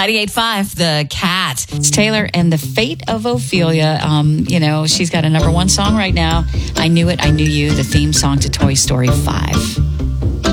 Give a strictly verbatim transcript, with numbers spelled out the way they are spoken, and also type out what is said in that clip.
ninety-eight point five, The Cat. It's Taylor and The Fate of Ophelia. Um, you know, she's got a number one song right now. I Knew It, I Knew You, the theme song to Toy Story five.